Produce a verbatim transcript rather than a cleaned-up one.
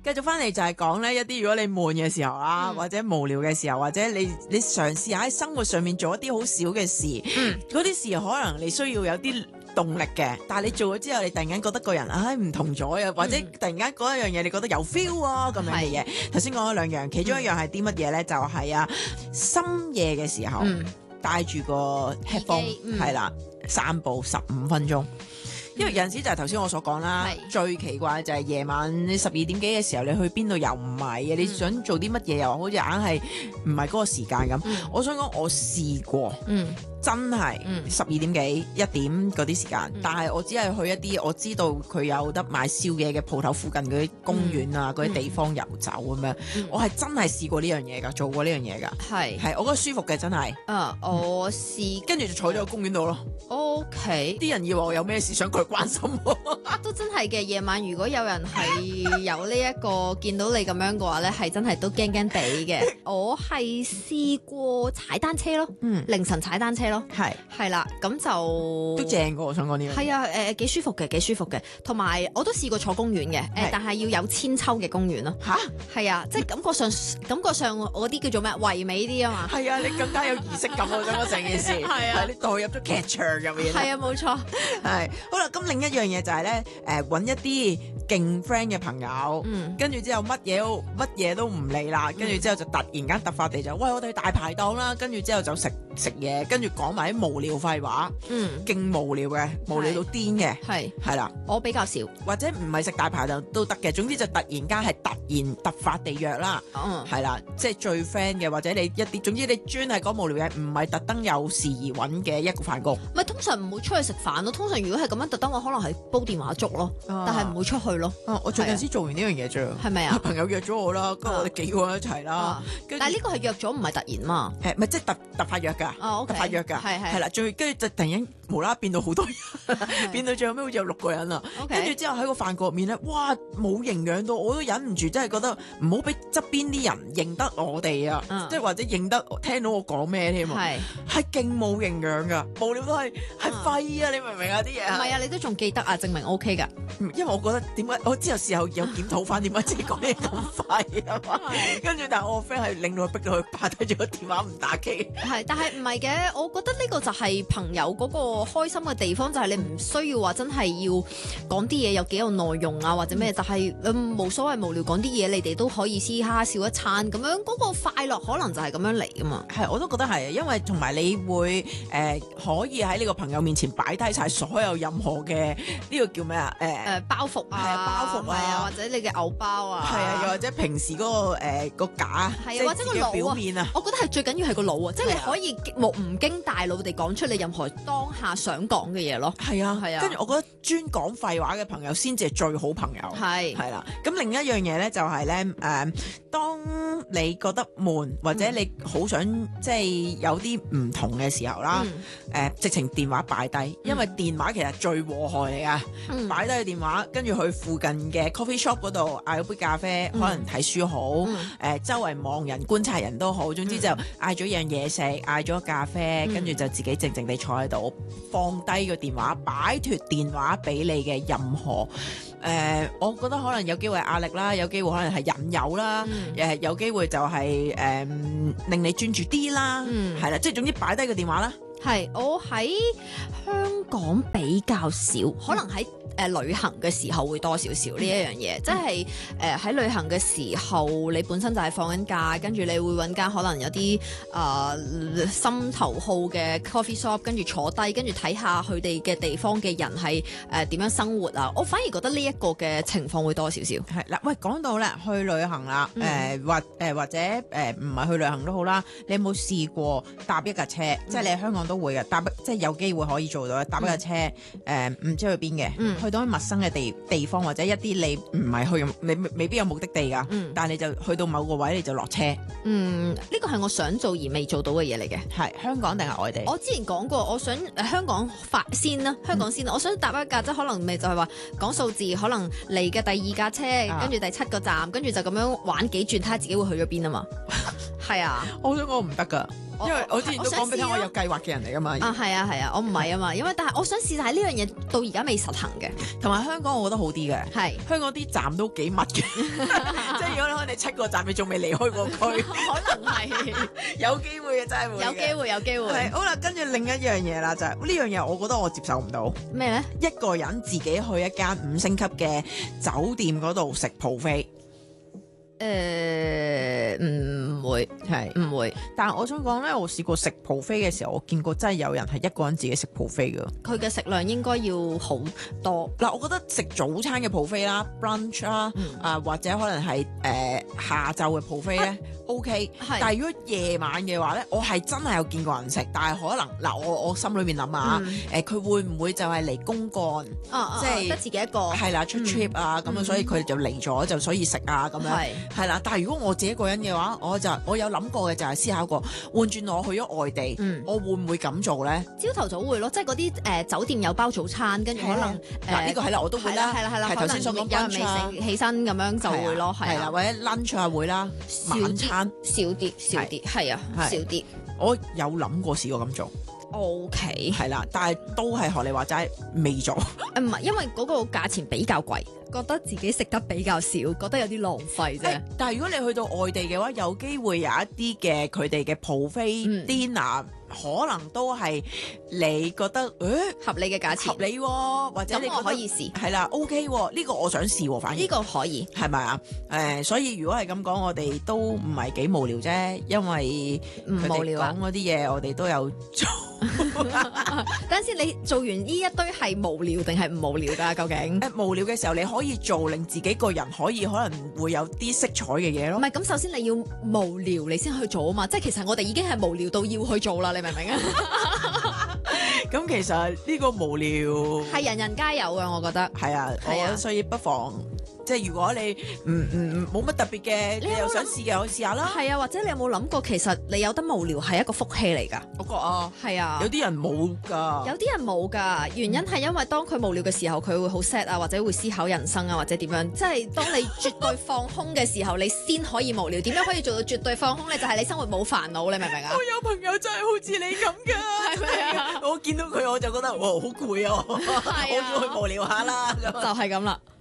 繼續翻嚟就係講咧一啲如果你悶嘅時候啊， 嗯、 或者無聊嘅時候，或者你你嘗試下喺生活上面做一啲好少嘅事，嗰啲、嗯、事可能你需要有啲動力嘅，但係你做咗之後，你突然間覺得個人唉唔同咗啊，或者突然間嗰一樣嘢你覺得有 feel 啊咁樣嘅嘢。頭先講咗兩樣，其中一樣係啲乜嘢咧？就係啊深夜嘅時候、嗯、帶住個 headphone 係啦、嗯，散步十五分鐘。因為有陣時就係頭先我所講啦，是最奇怪就係夜晚你十二點幾嘅時候，你去邊度又唔係嘅，嗯、你想做啲乜嘢又好似硬係唔係嗰個時間咁。嗯、我想講我試過。嗯真係十二點幾一點嗰啲時間，嗯、但係我只係去一啲我知道佢有得買宵夜嘅鋪頭附近嗰啲公園啊，嗰啲、嗯、地方遊走咁樣。嗯、我係真係試過呢樣嘢㗎，做過呢樣嘢㗎。係係是，我覺得舒服嘅真係。啊，我試跟住就坐咗個公園度咯。O K，啲人以為我有咩事想佢關心我。 都真係嘅，夜晚如果有人係有呢、這、一個見到你咁樣嘅話咧，係真係都驚驚地嘅。我係試過踩單車咯，嗯、凌晨踩單車。咯，係係啦，咁就都正㗎，我想講呢樣。 係啊，誒幾舒服嘅，幾舒服嘅。同埋我都試過坐公園嘅，誒，但係要有千秋嘅公園咯。吓？係啊，即係感覺上感覺上我啲叫做咩唯美啲啊嘛。 係啊，你更加有儀式感啊！咁啊，成件事係啊，你代入咗劇場入面。 係啊，冇錯。 係好啦，咁另一樣嘢就係咧，誒揾一啲勁 friend 嘅朋友，跟住之後乜嘢都乜嘢都唔理啦，跟住之後就突然間突發地就，喂，我哋去大排檔啦，跟住之後就食食嘢，跟住。講埋啲無聊廢話，嗯，勁無聊嘅，無聊到癲嘅，係係啦， 我比較少， 或者唔係食大排檔都得嘅，總之就突然間係突然突發地約啦，嗯，係啦，即係最 friend 嘅，或者你一啲，總之你專係講無聊嘢，唔係特登有事而揾嘅一個飯局。 唔係通常唔會出去食飯咯，通常如果係咁樣特登，我可能係煲電話粥咯，但係唔會出去咯。 我最近先做完呢樣嘢啫， 係咪啊？ 朋友約咗我啦，跟住我哋幾個人一齊啦， 但係呢個係約咗，唔係突然嘛？ 誒，唔係即係突突發約㗎，突發約㗎，係係啦，最跟住就突然間無啦啦變到好多人，變到最後尾好似有六個人啦。跟住之後喺個飯局入面咧，哇冇營養到，我都忍唔住，真係覺得唔好俾側邊啲人認得我哋啊，即係或者認得聽到我講咩添啊，係勁冇營養㗎，無聊都係係廢啊！你明唔明啊？啲嘢唔係啊，你都仲記得啊，證明 O K 㗎。 因為我覺得點解我之後事後有檢討翻點解自己講嘢咁廢啊嘛，跟住但係我個 friend 係令到佢逼到佢擺低咗個電話唔打機。 係，但係唔係嘅，我覺得呢個就係朋友嗰個開心嘅地方，就係、是、你唔需要話真係要講啲嘢有幾有內容啊，或者咩，就係、是、嗯冇所謂無聊講啲嘢，你哋都可以嘻嘻哈笑一餐咁樣，嗰、那個快樂可能就係咁樣嚟噶嘛。 係，我都覺得係，因為同埋你會誒、呃、可以喺呢個朋友面前擺低晒所有任何嘅呢、這個叫咩啊誒。呃誒包袱啊， 包袱啊， 啊或者你嘅偶包啊， 係啊，又或者平時嗰、那個誒、呃、個架， 係啊，或者個腦表面啊， 我覺得係最緊要係個腦啊，即係你可以無唔經大腦地講出你任何當下想講嘅嘢咯。 係啊，係啊，跟住我覺得專講廢話嘅朋友先至係最好朋友。係係啦，咁另一樣嘢咧就係、是、咧，誒、呃，當你覺得悶或者你好想、嗯、即係有啲唔同嘅時候啦，誒、嗯呃，直情電話擺低，因為電話其實最禍害嚟噶。擺低個電話，跟住去附近嘅 coffee shop 嗰度嗌咗杯咖啡，嗯、可能睇書好，誒、嗯呃、周圍望人觀察人都好，總之就嗌咗樣嘢食，嗌咗咖啡，跟住、嗯、就自己靜靜地坐喺度，放低個電話，擺脫電話俾你嘅任何誒、呃，我覺得可能有機會係壓力啦，有機會可能係引誘啦，誒、嗯呃、有機會就係、是、誒、呃、令你專注啲啦，係啦、嗯，即係總之擺低個電話啦。 係，我喺香港比較少，可能喺誒、呃、旅行嘅時候會多少少呢一樣嘢，即係誒喺旅行嘅時候，你本身就係放緊假，跟住你會揾間可能有啲誒、呃、心頭好嘅 coffee shop，跟住坐低，跟住睇下佢哋嘅地方嘅人係誒點樣生活啊！我反而覺得呢一個嘅情況會多少少。 係啦，喂，講到咧去旅行啦，誒、呃、或誒、呃、或者誒唔係去旅行都好啦，你有冇試過搭一架車？嗯、即係你喺香港都會嘅，搭即係有機會可以做到搭一架車，誒唔、嗯呃、知去邊嘅，嗯、去到陌生嘅地地方或者一啲你唔係去，你未必有目的地噶，嗯、但係你就去到某個位你就落車。嗯， 呢個係我想做而未做到嘅嘢嚟嘅。 係香港定係外地？ 我之前講過，我想香港發先啦，香港先啦，嗯、我想搭一架即係可能咪就係話講數字，可能嚟嘅第二架車，跟住、啊、第七個站，跟住就咁樣玩幾轉，睇下自己會去咗邊啊嘛。 係啊。 我想講唔得㗎， 我因為我之前都講俾你聽， 我想試啊我有計劃嘅人嚟㗎嘛。 啊，係啊係啊，我唔係啊嘛，因為但係我想試，但係呢樣嘢到而家未實行嘅。 同埋香港我覺得好啲嘅， 係香港啲站都幾密嘅，即係如果你可能你七個站你仲未離開過區， 可能係有機會嘅真係會嘅。 有機會有機係會好啦，跟住另一樣嘢啦，就係呢樣嘢，我覺得我接受唔到。 咩咧？ 一個人自己去一間五星級嘅酒店嗰度食 buffet， 誒唔會係唔會， 但係我想講咧，我試過食 buffet 嘅時候，我見過真係有人係一個人自己食 buffet 㗎。 佢嘅食量應該要好多。 嗱，我覺得食早餐嘅 buffet 啦、brunch 啦， 嗯啊或者可能係誒、呃、下晝嘅 buffet 咧 OK， 係但係如果夜晚嘅話咧，我係真係有見過人食，但係可能嗱，我我心裏面諗下， 嗯誒佢、會唔會就係嚟公幹， 啊， 即係係得自己一個。 係啦出 trip 啊咁啊， 嗯所以佢哋就嚟咗就所以食啊咁樣。 係係啦，但係如果我自己一個人嘅話，我就我有諗過嘅就係思考過，換轉我去咗外地， 嗯我會唔會咁做咧？ 朝頭早會咯，即係嗰啲誒酒店有包早餐，跟住可能嗱呢個係啦，我都會係啦， 啦係啦係啦， 係頭先所講可能有人 brunch 啊未食起身咁樣就會咯，係係啦， 啊， 或者 lunch 啊會啦， 少啲晚餐少啲少啲，係啊， 係少啲。 我有諗過試過咁做， O K， 係啦，但係都係學你話齋未做。 唔係因為嗰個價錢比較貴，覺得自己食得比較少，覺得有啲浪費啫誒。但係如果你去到外地嘅話，有機會有一啲嘅佢哋嘅 buffet 嗯 dinner，可能都係你覺得誒合理嘅價錢合，理喎，或者你咁我覺得可以試， 係啦 OK 喎，呢個我想試喎，反而呢個可以。 係咪啊？誒，所以如果係咁講，我哋都唔係幾無聊啫，因為唔佢哋無聊啊講嗰啲嘢，我哋都有做。 等陣先，你做完呢一堆係無聊定係唔無聊㗎？究竟？ 誒無聊嘅時候，你可以做令自己個人可以可能會有啲色彩嘅嘢咯。 唔係咁，首先你要無聊，你先去做啊嘛。即係其實我哋已經係無聊到要去做啦，你明唔明啊？ 咁其實呢個無聊係人人皆有嘅，我覺得。 係啊，我係啊所以不妨即係如果你唔唔冇乜特別嘅，你你有冇諗又想試嘅，可以試下啦。 係啊，或者你有冇諗過，其實你有得無聊係一個福氣嚟㗎？ 我覺啊， 係啊有。啲人冇㗎。 有啲人冇㗎，原因係因為當佢無聊嘅時候，佢會好 sad 啊，或者會思考人生啊，或者點樣。即係當你絕對放空嘅時候，你先可以無聊。點樣可以做到絕對放空咧？就係、你生活冇煩惱，你明唔明啊我？有朋友真係好似你咁㗎， 係咪啊？ 我見到佢我就覺得哇好攰啊，我係啊要去無聊下啦咁。 就係咁啦。